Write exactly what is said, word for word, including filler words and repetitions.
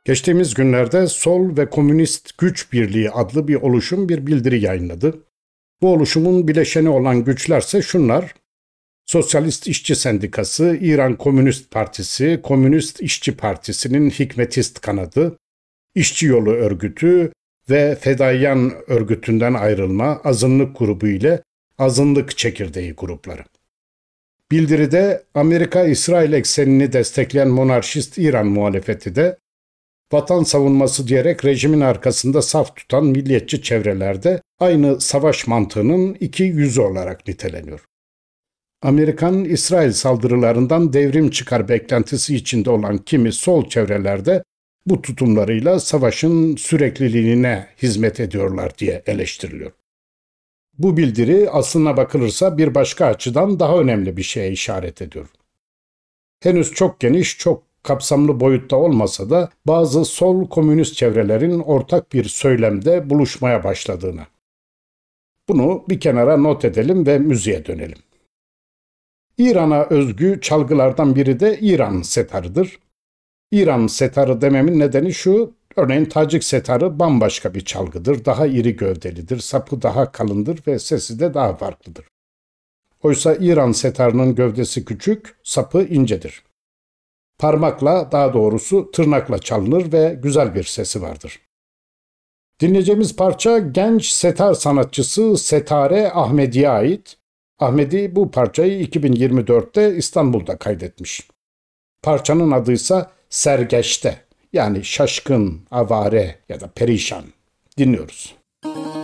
Geçtiğimiz günlerde Sol ve Komünist Güç Birliği adlı bir oluşum bir bildiri yayınladı. Bu oluşumun bileşeni olan güçlerse şunlar: Sosyalist İşçi Sendikası, İran Komünist Partisi, Komünist İşçi Partisi'nin Hikmetist kanadı, İşçi Yolu Örgütü ve Fedayyan Örgütü'nden ayrılma Azınlık Grubu ile Azınlık Çekirdeği grupları. Bildiride Amerika-İsrail eksenini destekleyen monarşist İran muhalefeti de vatan savunması diyerek rejimin arkasında saf tutan milliyetçi çevrelerde aynı savaş mantığının iki yüzü olarak niteleniyor. Amerikan-İsrail saldırılarından devrim çıkar beklentisi içinde olan kimi sol çevrelerde bu tutumlarıyla savaşın sürekliliğine hizmet ediyorlar diye eleştiriliyor. Bu bildiri aslına bakılırsa bir başka açıdan daha önemli bir şeye işaret ediyor. Henüz çok geniş, çok kapsamlı boyutta olmasa da bazı sol komünist çevrelerin ortak bir söylemde buluşmaya başladığını. Bunu bir kenara not edelim ve müziğe dönelim. İran'a özgü çalgılardan biri de İran setarıdır. İran setarı dememin nedeni şu: örneğin Tacik setarı bambaşka bir çalgıdır, daha iri gövdelidir, sapı daha kalındır ve sesi de daha farklıdır. Oysa İran setarının gövdesi küçük, sapı incedir. Parmakla, daha doğrusu tırnakla çalınır ve güzel bir sesi vardır. Dinleyeceğimiz parça genç setar sanatçısı Setare Ahmedi'ye ait. Ahmedi bu parçayı iki bin yirmi dörtte İstanbul'da kaydetmiş. Parçanın adı ise Sergeçte, yani şaşkın, avare ya da perişan. Dinliyoruz.